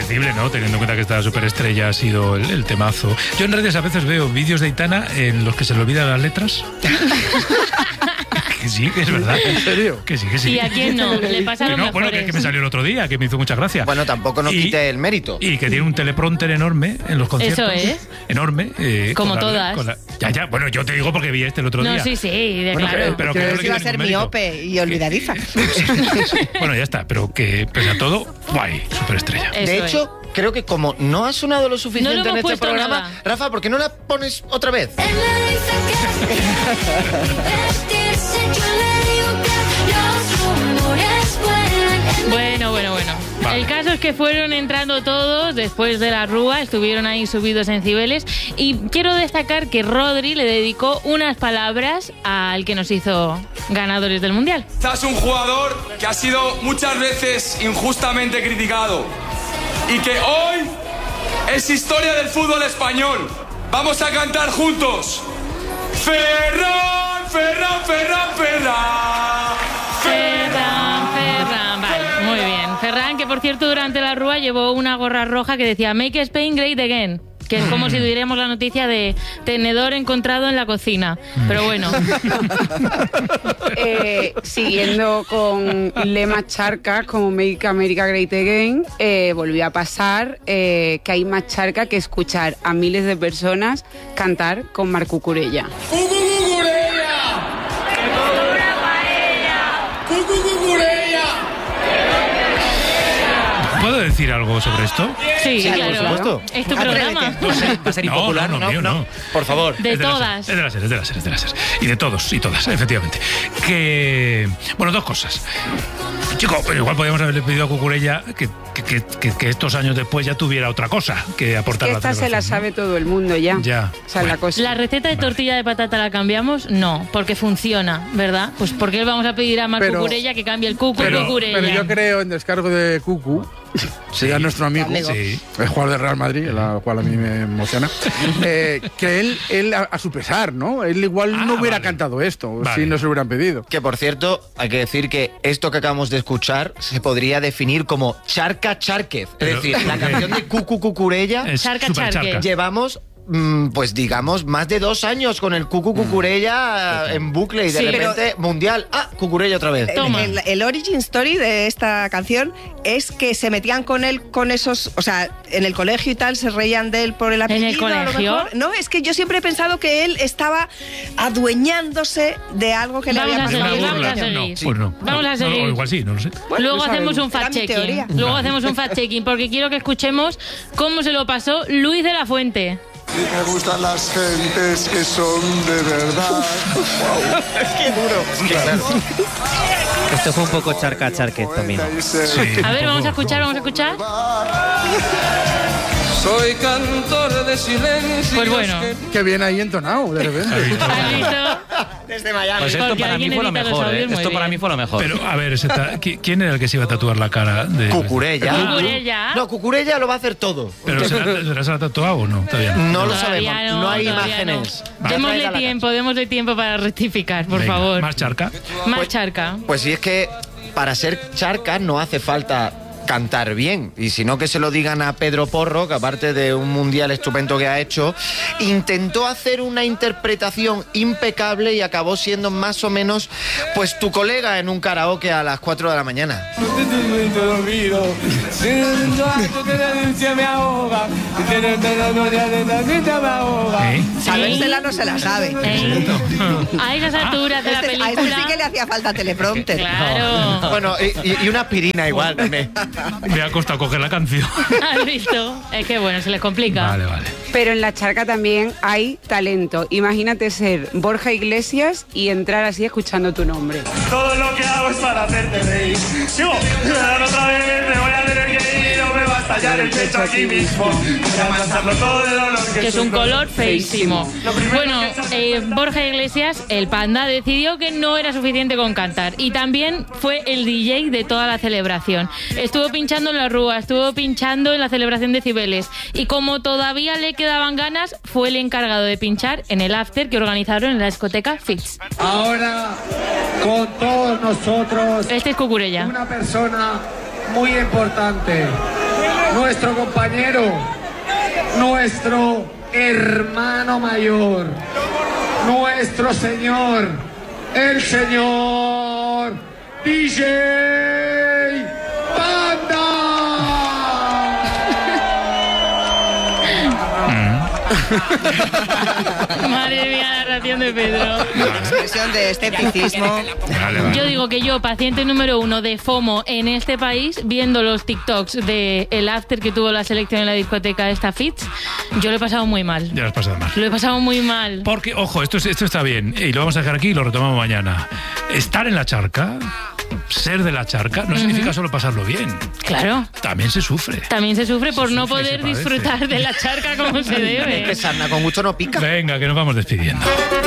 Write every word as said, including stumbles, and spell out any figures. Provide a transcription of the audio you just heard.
Comprensible, ¿no? Teniendo en cuenta que esta superestrella ha sido el, el temazo. Yo en redes a veces veo vídeos de Aitana en los que se le olvidan las letras. Que sí, que es verdad. ¿En serio? Que sí, que sí. ¿Y a quién no? Le pasa lo no, mejor. bueno, que, que me salió el otro día, que me hizo mucha gracia. Bueno, tampoco nos Y- quite el mérito. Y que tiene un teleprompter enorme en los conciertos. Eso es. Enorme. eh, Como con la- todas. con la- ya, ya. Bueno, yo te digo porque vi este el otro No, día. sí, sí, de Bueno, claro. que- Pero que que no le sí quito va a ser ningún mérito. miope y olvidadiza. Bueno, ya está, pero que pese a todo, guay, superestrella. Eso De es. hecho, creo que como no ha sonado lo suficiente No lo hemos en este puesto programa, nada. Rafa, ¿por qué no la pones otra vez? Él me dice que divertirse, yo le digo que los rumores vuelan. Bueno, bueno, bueno. Vale. El caso es que fueron entrando todos después de la rúa, estuvieron ahí subidos en Cibeles y quiero destacar que Rodri le dedicó unas palabras al que nos hizo ganadores del Mundial. Estás un jugador que ha sido muchas veces injustamente criticado y que hoy es historia del fútbol español. Vamos a cantar juntos. Ferran, Ferran, Ferran, Ferran. Ferran, Ferran, vale, muy bien. Ferran, que por cierto durante la rúa llevó una gorra roja que decía Make Spain Great Again, que es como si diéramos la noticia de tenedor encontrado en la cocina. Pero bueno, Eh, siguiendo con lemas charcas como Make America Great Again, eh, volvió a pasar eh, que hay más charca que escuchar a miles de personas cantar con Marc Cucurella. ¿Puedo decir algo sobre esto? sí, Sí, por claro. supuesto. Es tu programa. Va a ser impopular. No, no, mío, no. Por favor. De Es la todas. SER, Es de la SER, es de la SER, es de la SER. Y de todos y todas, efectivamente. Que. Bueno, dos cosas. Chico, pero igual podríamos haberle pedido a Cucurella que, que, que, que- que estos años después ya tuviera otra cosa que aportar Que a la esta se la celebración, sabe todo el mundo ya. Ya. O sea, Bueno. la cosa. ¿La receta de tortilla de patata la cambiamos? No, porque funciona, ¿verdad? Pues ¿por qué le vamos a pedir a Marc Pero- Cucurella que cambie el cucu Pero, Cucurella? pero yo creo en descargo de Cucu, sería nuestro amigo, amigo. Sí. el jugador de Real Madrid, la cual a mí me emociona, eh, que él, él a, a su pesar, ¿no? Él igual Ah, no hubiera vale. cantado esto Vale. si no se lo hubieran pedido. Que por cierto, hay que decir que esto que acabamos de escuchar se podría definir como Charca Chárquez. Es Pero- decir, la canción de Cucu Cucurella. Es Charca, supercharca. charque. Llevamos, mm, pues digamos, más de dos años con el Cucu Cucurella en bucle y de Sí, repente mundial. Ah, Cucurella otra vez. El, Toma. el- el origin story de esta canción es que se metían con él con esos, o sea, en el colegio y tal, se reían de él por el apellido. el a lo colegio? mejor. No, es que yo siempre he pensado que él estaba adueñándose de algo que Vamos le a había ¿De pasado. seguir, una vamos a burla? seguir. No, pues no. Vamos No, a no, seguir. o igual sí, no lo sé. Luego no hacemos sabemos. un fact Era mi teoría. checking. Luego Vale. hacemos un fact checking porque quiero que escuchemos cómo se lo pasó Luis de la Fuente. Y me gustan las gentes que son de verdad. Esto fue un poco charca charque también. Sí, A ver, un vamos a poco. escuchar, vamos a escuchar. Soy cantor de silencio. Pues bueno, Qué bien ahí entonado, de repente. ¿has visto? Desde Miami. Pues esto Porque para mí alguien fue lo edita los mejor, ¿eh? audios muy Esto para bien. mí fue lo mejor. Pero, a ver, ese ta- ¿qui- ¿quién era el que se iba a tatuar la cara de Cucurella. Cucurella. No, Cucurella lo va a hacer todo. ¿Pero será, será, será tatuado o no? Todavía no. No lo Todavía sabemos. No, hay todavía imágenes. no. Démosle tiempo, démosle tiempo para rectificar, por Venga, favor. Más charca. Más charca. Pues sí, es que para ser charca no hace falta cantar bien, y si no que se lo digan a Pedro Porro, que aparte de un mundial estupendo que ha hecho, intentó hacer una interpretación impecable y acabó siendo más o menos pues tu colega en un karaoke a las cuatro de la mañana. ¿Eh? Sabérsela no se la sabe. ¿Eh? A esas alturas de la Este- a este película. sí que le hacía falta teleprompter. Claro. Bueno, y, y- y una aspirina igual también. Me ha costado coger la canción. ¿Has visto? Es que bueno, se les complica. Vale, vale. Pero en la charca también hay talento. Imagínate ser Borja Iglesias y entrar así escuchando tu nombre. Todo lo que hago es para hacerte reír. Sigo, otra vez me voy a tener que ir o me va a estallar el pecho aquí mismo. Voy a mandarlo todo de dolor Que es un color feísimo. Bueno, eh, Borja Iglesias, el panda, decidió que no era suficiente con cantar. Y también fue el D J de toda la celebración. Estuvo pinchando en la rúa, estuvo pinchando en la celebración de Cibeles. Y como todavía le quedaban ganas, fue el encargado de pinchar en el after que organizaron en la discoteca Fitz. Ahora, con todos nosotros, Este es Cucurella. una persona muy importante. nuestro compañero, nuestro hermano mayor, nuestro señor, el señor D J Panda. Madre mía, la narración de Pedro. Expresión de escepticismo. Vale, vale. Yo digo que yo, paciente número uno de FOMO en este país, viendo los TikToks de el after que tuvo la selección en la discoteca de esta Fitz, yo lo he pasado muy mal. Ya lo has pasado mal. Lo he pasado muy mal. Porque, ojo, esto, es- esto está bien, y lo vamos a dejar aquí y lo retomamos mañana. Estar en la charca, ser de la charca, no significa solo pasarlo bien. Claro. También se sufre. También se sufre por Se no sufre y se poder padece. disfrutar de la charca como se debe. Que sarna con gusto no pica. Venga, que nos vamos despidiendo.